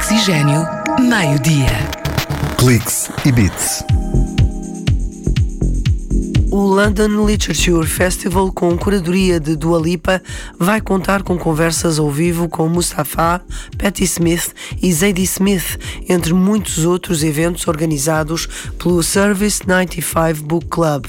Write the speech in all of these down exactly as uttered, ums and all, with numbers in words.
Oxigênio, meio-dia. Cliques e Beats. O London Literature Festival, com curadoria de Dua Lipa, vai contar com conversas ao vivo com Mustafa, Patti Smith e Zadie Smith, entre muitos outros eventos organizados pelo Service noventa e cinco Book Club.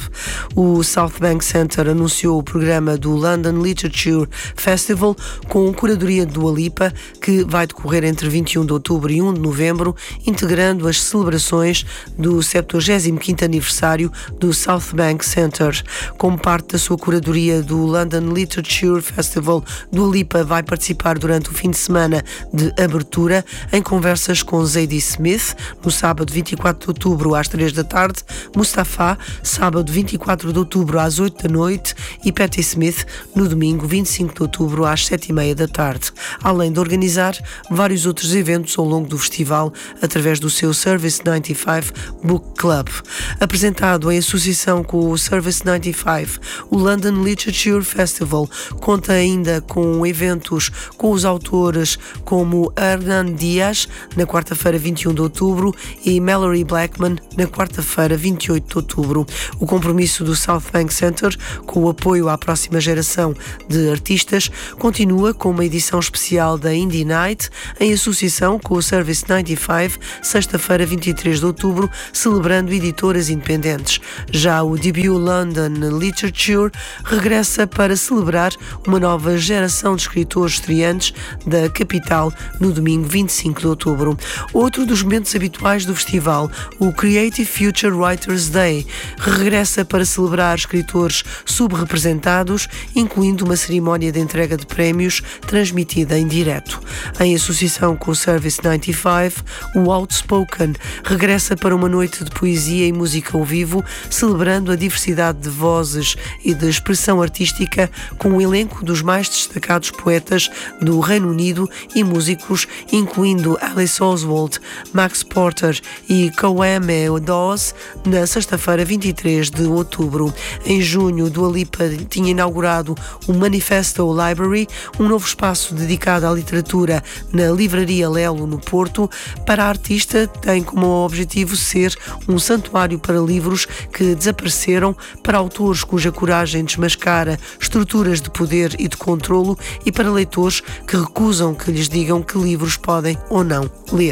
O South Bank Centre anunciou o programa do London Literature Festival com curadoria de Dua Lipa, que vai decorrer entre vinte e um de outubro e um de novembro, integrando as celebrações do septuagésimo quinto aniversário do South Bank Centre. Como parte da sua curadoria do London Literature Festival, Dua Lipa vai participar durante o fim de semana de abertura em conversas com Zadie Smith, no sábado vinte e quatro de outubro às três da tarde, Mustafa, sábado vinte e quatro de outubro às oito da noite e Patti Smith, no domingo vinte e cinco de outubro às sete e meia da tarde, além de organizar vários outros eventos ao longo do festival através do seu Service noventa e cinco Book Club. Apresentado em associação com o Service noventa e cinco, o London Literature Festival conta ainda com eventos com os autores como Hernan Diaz, na quarta-feira vinte e um de outubro, e Mallory Blackman, na quarta-feira vinte e oito de outubro. O compromisso do South Bank Centre com o apoio à próxima geração de artistas continua com uma edição especial da Indie Night, em associação com o Service noventa e cinco, sexta-feira vinte e três de outubro, celebrando editoras independentes. Já o debut London Literature regressa para celebrar uma nova geração de escritores estreantes da capital no domingo vinte e cinco de outubro. Outro dos momentos habituais do festival, o Creative Future Writers Day, regressa para celebrar escritores subrepresentados, incluindo uma cerimónia de entrega de prémios transmitida em direto. Em associação com o Service noventa e cinco, o Outspoken regressa para uma noite de poesia e música ao vivo, celebrando a diversidade de vozes e de expressão artística, com um elenco dos mais destacados poetas do Reino Unido e músicos, incluindo Alice Oswald, Max Porter e Kwame Dawes, na sexta-feira vinte e três de outubro. Em junho, Dua Lipa tinha inaugurado o Manifesto Library, um novo espaço dedicado à literatura na Livraria Lelo, no Porto. Para a artista, tem como objetivo ser um santuário para livros que desapareceram, para autores cuja coragem desmascara estruturas de poder e de controlo, e para leitores que recusam que lhes digam que livros podem ou não ler.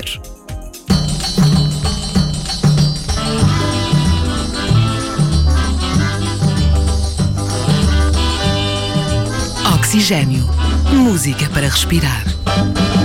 Oxigênio, música para respirar.